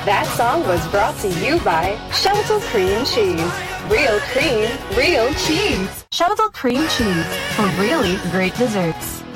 That song was brought to you by Shelton Cream Cheese. Real cream, real cheese. Shelton Cream Cheese for really great desserts.